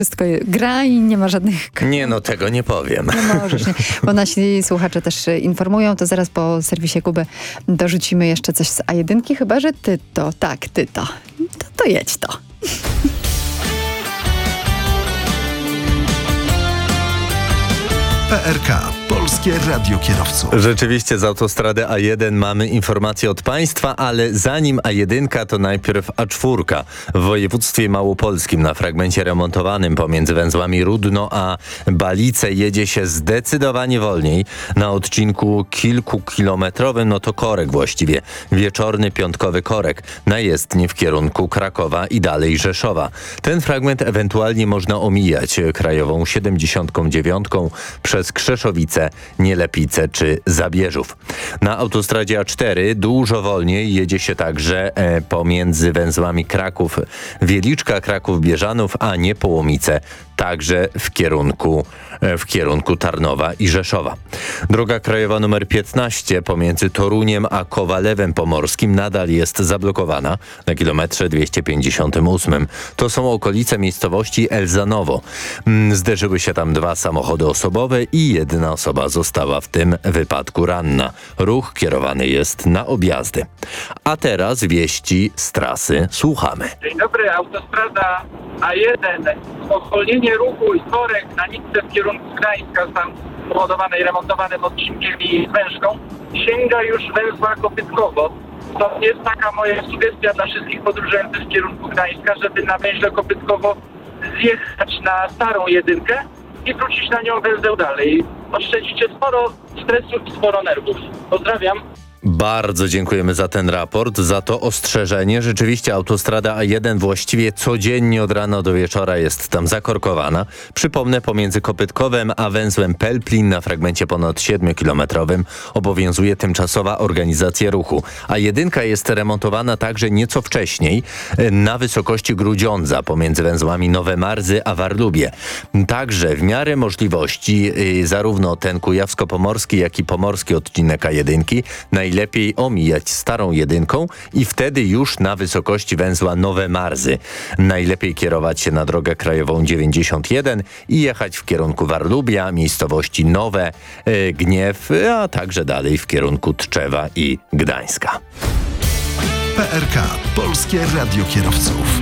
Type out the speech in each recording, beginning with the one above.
Wszystko gra i nie ma żadnych... Nie, no tego nie powiem. Nie możesz, nie. Bo nasi słuchacze też informują, to zaraz po serwisie Kuby dorzucimy jeszcze coś z A1, chyba że ty to. Tak, ty to. To jedź to. PRK, Polskie Radio Kierowców. Rzeczywiście z autostrady A1 mamy informacje od państwa, ale zanim A1 to najpierw A4. W województwie małopolskim na fragmencie remontowanym pomiędzy węzłami Rudno a Balice jedzie się zdecydowanie wolniej. Na odcinku kilkukilometrowym, no to korek właściwie. Wieczorny, piątkowy korek. Na jezdni w kierunku Krakowa i dalej Rzeszowa. Ten fragment ewentualnie można omijać krajową 79 przez Krzeszowice, Nielepice czy Zabierzów. Na autostradzie A4 dużo wolniej jedzie się także pomiędzy węzłami Kraków-Wieliczka, Kraków-Bieżanów, a Niepołomice, także w kierunku Tarnowa i Rzeszowa. Droga krajowa nr 15 pomiędzy Toruniem a Kowalewem Pomorskim nadal jest zablokowana na kilometrze 258. To są okolice miejscowości Elzanowo. Zderzyły się tam dwa samochody osobowe i jedna osoba została w tym wypadku ranna. Ruch kierowany jest na objazdy. A teraz wieści z trasy. Słuchamy. Dzień dobry, autostrada A1, spowolnienie ruchu i korek na Nicce w kierunku Gdańska tam powodowanej remontowanym odcinkiem i wężką sięga już węzła Kopytkowo. To jest taka moja sugestia dla wszystkich podróżujących w kierunku Gdańska, żeby na węźle Kopytkowo zjechać na starą jedynkę i wrócić na nią węzeł dalej. Oszczędzicie sporo stresu i sporo nerwów. Pozdrawiam. Bardzo dziękujemy za ten raport, za to ostrzeżenie. Rzeczywiście autostrada A1 właściwie codziennie od rana do wieczora jest tam zakorkowana. Przypomnę, pomiędzy Kopytkowem a węzłem Pelplin na fragmencie ponad 7-kilometrowym obowiązuje tymczasowa organizacja ruchu. A1 jest remontowana także nieco wcześniej na wysokości Grudziądza pomiędzy węzłami Nowe Marzy a Warlubie. Także w miarę możliwości zarówno ten kujawsko-pomorski, jak i pomorski odcinek A1 najlepiej omijać starą jedynką i wtedy już na wysokości węzła Nowe Marzy. Najlepiej kierować się na drogę krajową 91 i jechać w kierunku Warlubia, miejscowości Nowe, Gniew, a także dalej w kierunku Tczewa i Gdańska. PRK, Polskie Radio Kierowców.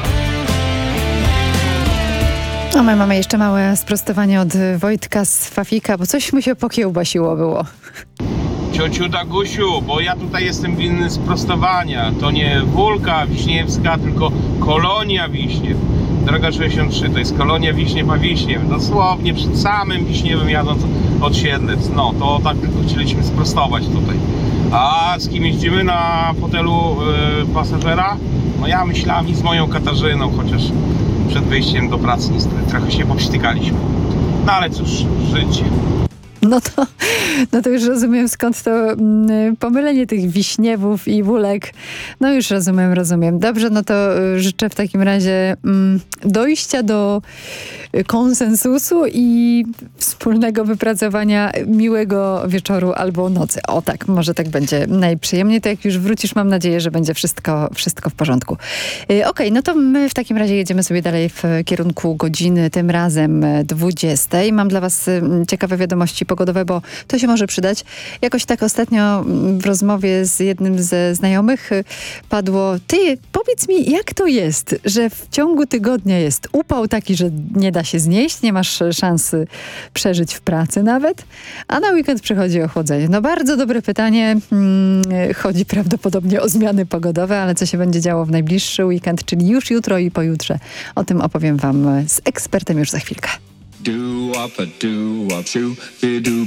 A my mamy jeszcze małe sprostowanie od Wojtka z Fafika, bo coś mu się pokiełbasiło było. Ciociu Dagusiu, bo ja tutaj jestem winny sprostowania. To nie Wólka Wiśniewska, tylko Kolonia Wiśniew. Droga 63, to jest Kolonia Wiśniew, a Wiśniew. Dosłownie przed samym Wiśniewem jadąc od Siedlec. No, to tak tylko chcieliśmy sprostować tutaj. A z kim jeździmy na fotelu pasażera? No ja myślałem i z moją Katarzyną, chociaż przed wyjściem do pracy niestety trochę się poprztykaliśmy. No ale cóż, życie. No to już rozumiem, skąd to pomylenie tych Wiśniewów i Wólek. No już rozumiem. Dobrze, no to życzę w takim razie dojścia do konsensusu i wspólnego wypracowania miłego wieczoru albo nocy. O tak, może tak będzie najprzyjemniej. To jak już wrócisz, mam nadzieję, że będzie wszystko w porządku. Okej, no to my w takim razie jedziemy sobie dalej w kierunku godziny, tym razem 20. Mam dla was ciekawe wiadomości pogodowe, bo to się może przydać. Jakoś tak ostatnio w rozmowie z jednym ze znajomych padło: ty, powiedz mi, jak to jest, że w ciągu tygodnia jest upał taki, że nie da się znieść, nie masz szansy przeżyć w pracy nawet, a na weekend przychodzi ochłodzenie. No bardzo dobre pytanie. Chodzi prawdopodobnie o zmiany pogodowe, ale co się będzie działo w najbliższy weekend, czyli już jutro i pojutrze. O tym opowiem wam z ekspertem już za chwilkę.